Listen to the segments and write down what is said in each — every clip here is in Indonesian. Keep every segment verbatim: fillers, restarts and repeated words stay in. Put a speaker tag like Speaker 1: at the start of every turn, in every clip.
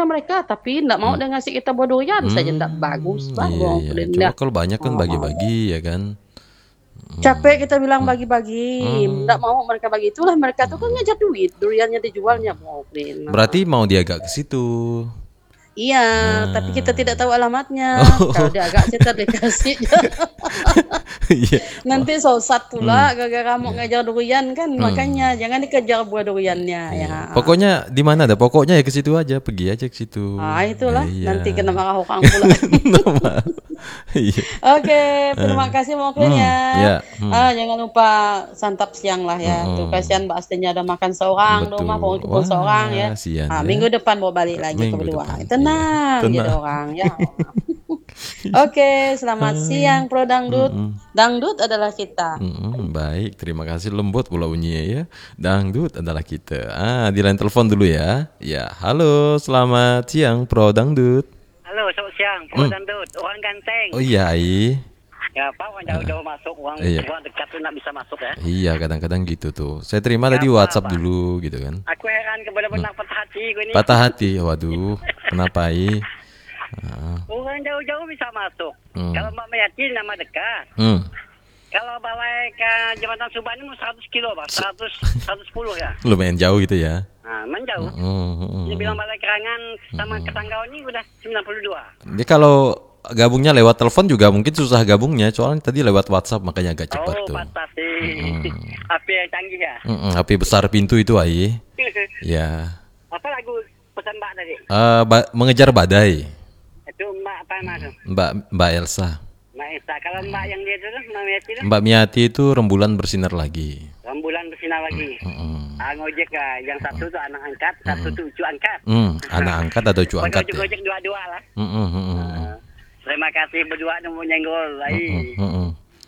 Speaker 1: punya mereka, tapi ndak mau
Speaker 2: Hmm.
Speaker 1: dia ngasih kita buah durian saja, ndak bagus
Speaker 2: Hmm,
Speaker 1: banget.
Speaker 2: iya
Speaker 1: Bang.
Speaker 2: iya.
Speaker 1: Dia
Speaker 2: Coba
Speaker 1: ndak
Speaker 2: kalau banyak kan
Speaker 1: mau mau.
Speaker 2: bagi-bagi ya kan.
Speaker 1: Capek
Speaker 2: Hmm.
Speaker 1: kita bilang
Speaker 2: Hmm.
Speaker 1: bagi-bagi, ndak
Speaker 2: Hmm.
Speaker 1: mau mereka bagi. Itulah mereka tuh kan
Speaker 2: Hmm.
Speaker 1: ngejar duit, duriannya dijualnya mau. Nah.
Speaker 2: Berarti mau dia agak ke situ.
Speaker 1: Iya, tapi kita tidak tahu
Speaker 2: Nah.
Speaker 1: alamatnya. Kalau
Speaker 2: Oh.
Speaker 1: dia agak kita dikasih.
Speaker 2: Iya. Wah.
Speaker 1: Nanti sosat
Speaker 2: Hmm.
Speaker 1: pula gara-gara mau
Speaker 2: Iya.
Speaker 1: ngejar durian kan, makanya
Speaker 2: Hmm.
Speaker 1: jangan dikejar buah duriannya ya.
Speaker 2: Iya. Pokoknya di mana dah? Pokoknya ya ke situ aja, pergi aja ke situ.
Speaker 1: Ah itulah, nanti kena
Speaker 2: Iya.
Speaker 1: marah orang pula.
Speaker 2: Nama. Iya.
Speaker 1: Oke,
Speaker 2: Eh.
Speaker 1: terima kasih Moklin
Speaker 2: Hmm.
Speaker 1: ya.
Speaker 2: Ya. Hmm.
Speaker 1: Ah, jangan lupa santap siang lah ya. Tuh
Speaker 2: Mm-mm.
Speaker 1: kasihan Mbak Astinya ada makan seorang di rumah,
Speaker 2: Betul.
Speaker 1: kumpul seorang ya.
Speaker 2: Wah, sian
Speaker 1: Ah,
Speaker 2: ya.
Speaker 1: minggu depan mau balik lagi ke
Speaker 2: Minggu
Speaker 1: berdua.
Speaker 2: depan. Iya.
Speaker 1: Tenang jadi
Speaker 2: Tenang.
Speaker 1: orang ya. Oke, selamat siang Pro Dangdut.
Speaker 2: Mm-mm.
Speaker 1: Dangdut adalah kita.
Speaker 2: Mm-mm. Baik, terima kasih lembut pula bunyinya ya. Dangdut adalah kita. Ah, di line telepon dulu ya. Ya, halo, selamat siang Pro Dangdut.
Speaker 3: Halo, selamat siang, Pro
Speaker 2: Hmm.
Speaker 3: Dangdut, orang ganteng.
Speaker 2: Oh iya, Ai.
Speaker 3: Ya, apa orang jauh-jauh masuk, orang
Speaker 2: Iya.
Speaker 3: orang dekat tuh nggak bisa masuk ya.
Speaker 2: Iya, kadang-kadang gitu tuh. Saya terima
Speaker 3: Ya,
Speaker 2: tadi
Speaker 3: apa,
Speaker 2: WhatsApp
Speaker 3: apa?
Speaker 2: dulu gitu kan.
Speaker 3: Aku heran kebenar-benar patah hati gue ini.
Speaker 2: Patah hati. Waduh, kenapa Ai? Ah.
Speaker 3: Orang jauh-jauh bisa masuk.
Speaker 2: Hmm.
Speaker 3: Kalau Mbak Mayati nama dekat.
Speaker 2: Hmm.
Speaker 3: Kalau balik ke Jembatan Subang ini seratus kilo, Pak. seratus, seratus sepuluh ya.
Speaker 2: Lumayan jauh gitu ya.
Speaker 3: Nah, menjauh.
Speaker 2: Hmm.
Speaker 3: Dia bilang balik Kerangan sama ke Tanggau ini udah sembilan puluh dua.
Speaker 2: Dia kalau gabungnya lewat telepon juga mungkin susah gabungnya, soalnya tadi lewat WhatsApp makanya agak cepat
Speaker 3: Oh,
Speaker 2: tuh.
Speaker 3: patah sih.
Speaker 2: Mm.
Speaker 3: H P yang canggih ya.
Speaker 2: Mm-mm, H P besar pintu itu Ai. Ya.
Speaker 3: Apa lagu pesan Mbak tadi?
Speaker 2: Eh, ba- mengejar badai.
Speaker 3: Itu Mbak apa nama?
Speaker 2: Mbak Mbak Elsa.
Speaker 3: Mbak Esa. Kalau Mbak yang dia itu tuh, Mbak Mayati tuh,
Speaker 2: Mbak Miati itu rembulan bersinar lagi.
Speaker 3: rembulan bersinar lagi.
Speaker 2: Mm-mm.
Speaker 3: Ah, ngojek lah. Yang satu tuh anak angkat, satu tuh cucu angkat.
Speaker 2: Hmm, anak angkat atau cucu angkat ya?
Speaker 3: Ngojek dua-dua lah.
Speaker 2: Mm-mm, mm-mm,
Speaker 3: Ah, terima kasih berdua nemu nyenggol. Ai.
Speaker 2: mm-mm.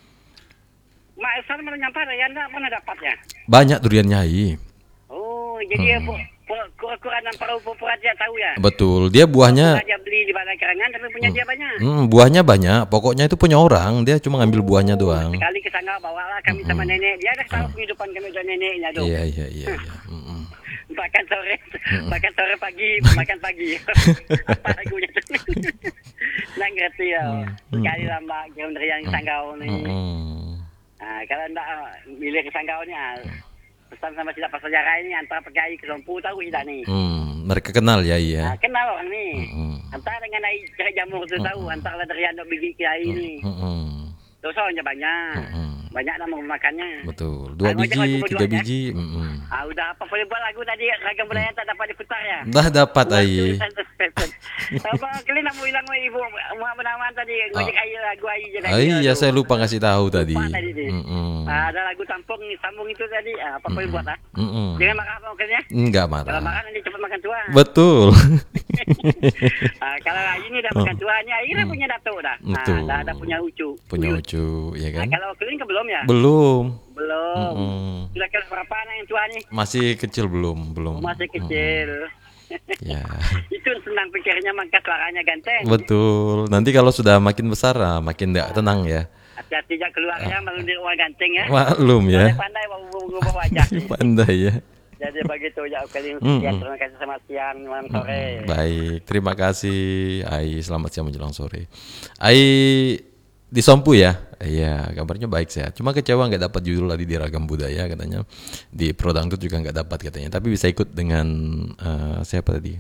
Speaker 3: Mbak Elsa mana nyampe ya? Anda mana dapatnya?
Speaker 2: Banyak duriannya Ai.
Speaker 3: Oh, jadi hmm. kurang-kurang paru-paru aja tahu ya?
Speaker 2: Betul, dia buahnya
Speaker 3: Aja beli di Balai Kerangan tapi punya dia banyak.
Speaker 2: hmm, buahnya banyak. Pokoknya itu punya orang, dia cuma ngambil buahnya doang.
Speaker 3: Sekali ke sana bawalah kami sama nenek. Dia ada tahu kehidupan kami dan neneknya tuh.
Speaker 2: Iya, iya, iya, iya. Mm-mm.
Speaker 3: Makan sore, makan sore pagi, makan pagi. Apa lagunya tuh? Nggak ngerti ya. Sekali lah Mbak kirim dari yang Sanggau nih.
Speaker 2: Mm-mm.
Speaker 3: Nah, kalau ndak milih ke Sanggau nih, ah, pesan sama si dapat sejarah ini antara Pergai ke Sompu tahu tidak nih?
Speaker 2: Hmm, mereka kenal ya,
Speaker 3: Nah,
Speaker 2: iya.
Speaker 3: kenal orang nih.
Speaker 2: Mm-mm.
Speaker 3: Antara dengan ai cerai jamur itu tahu, antara dari anak biji kiai ini.
Speaker 2: Mm-mm.
Speaker 3: Dosanya banyak.
Speaker 2: Mm-mm.
Speaker 3: Banyak nama makannya.
Speaker 2: Betul, dua
Speaker 3: Ah, ngojek
Speaker 2: biji,
Speaker 3: lagu
Speaker 2: tiga
Speaker 3: berdua, ya?
Speaker 2: biji. Mm-mm.
Speaker 3: Ah, udah apa boleh buat lagu tadi ragam budaya tak dapat diputar ya?
Speaker 2: Dah dapat Ai.
Speaker 3: Apa kalian nak mau hilang ibu Muhammad Aman tadi ngojek air lagu air je
Speaker 2: Ah, iya, saya lupa ngasih tahu tadi.
Speaker 3: Lupa tadi dia.
Speaker 2: Mm-mm.
Speaker 3: Ah, ada lagu tampung sambung itu tadi. Ah, apa boleh buat ah?
Speaker 2: Mm-mm.
Speaker 3: Jangan marah apa maksudnya?
Speaker 2: Enggak
Speaker 3: Kalau
Speaker 2: marah.
Speaker 3: marah nanti cepat makan tua.
Speaker 2: Betul.
Speaker 3: Ah, kalau ini dah makan tuanya, akhirnya punya datuk dah. Ah,
Speaker 2: Betul.
Speaker 3: dah ada punya ucu.
Speaker 2: Punya ucu, ya
Speaker 3: Ah,
Speaker 2: kan?
Speaker 3: kalau kalian ke belum ya?
Speaker 2: Belum.
Speaker 3: Belum.
Speaker 2: Mm-mm.
Speaker 3: Sudah kira berapa anak yang tua nih?
Speaker 2: Masih kecil belum, belum.
Speaker 3: Masih kecil.
Speaker 2: Ya.
Speaker 3: Itu senang pikirnya mangkat suaranya ganteng.
Speaker 2: Betul. Nanti kalau sudah makin besar, ah, makin tidak tenang ya.
Speaker 3: Hati-hati jak keluarnya malu dia orang ganteng ya.
Speaker 2: Maklum ya.
Speaker 3: Pandai bawa wajah.
Speaker 2: Pandai ya.
Speaker 3: Jadi begitu ya kalian
Speaker 2: Mm,
Speaker 3: sekian.
Speaker 2: mm.
Speaker 3: Terima kasih sama siang malam sore.
Speaker 2: Baik, terima kasih Ai. Selamat siang menjelang sore. Ai di Sompu ya. Iya, kabarnya baik sehat. Cuma kecewa nggak dapat judul tadi di Ragam Budaya katanya. Di Pro Dangdut juga nggak dapat katanya. Tapi bisa ikut dengan eh, siapa tadi?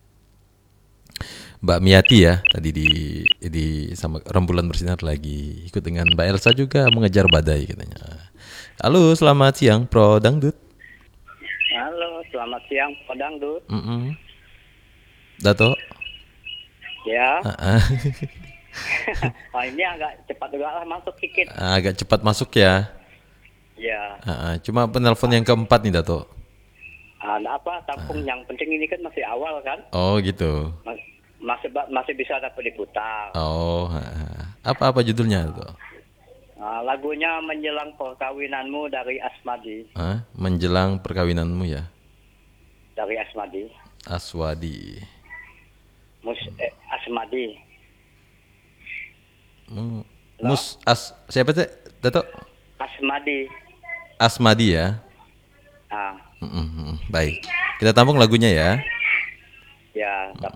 Speaker 2: Mbak Miati ya tadi di di sama Rembulan Bersinar lagi. Ikut dengan Mbak Elsa juga mengejar badai katanya. Halo, selamat siang Pro Dangdut.
Speaker 3: Halo, selamat siang Pak Dangdut.
Speaker 2: Mm-mm. Dato.
Speaker 3: Ya.
Speaker 2: Ah, ah.
Speaker 3: Oh, ini agak cepat juga lah masuk sedikit.
Speaker 2: Agak cepat masuk ya.
Speaker 3: Ya.
Speaker 2: Ah, ah. Cuma penelpon yang keempat nih Dato.
Speaker 3: Ada apa? Tampung yang penting ini kan masih awal kan?
Speaker 2: Oh gitu.
Speaker 3: Mas- Masih ba- masih bisa dapat diputar.
Speaker 2: Oh, ah, ah. apa-apa judulnya Dato?
Speaker 3: Nah, lagunya menjelang perkawinanmu dari Asmadi.
Speaker 2: Ah, menjelang perkawinanmu ya.
Speaker 3: Dari Asmadi.
Speaker 2: Aswadi.
Speaker 3: Mus eh, Asmadi.
Speaker 2: Mu- Mus as siapa tuh Dato?
Speaker 3: Asmadi.
Speaker 2: Asmadi ya.
Speaker 3: Ah,
Speaker 2: Mm-mm, mm. Baik. Kita tampung lagunya ya.
Speaker 3: ya.